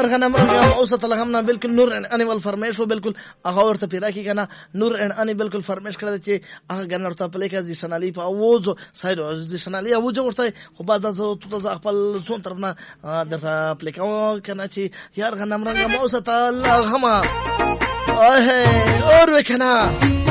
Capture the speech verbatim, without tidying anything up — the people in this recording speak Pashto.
یار غنم رنګ او ست لغم نه بالکل نور ان ول فرمایش و بالکل هغه ورته پیرا کی کنه نور ان بالکل فرمایش کړی چې هغه غن ورته پلي کې ځي شنالي په اوز سایډ ځي شنالي اوز ورته خو بعد از تو خپل څون طرف نه درته پلي کوم کنه چې یار غنم رنګ او ست لغم اوه اور وکنا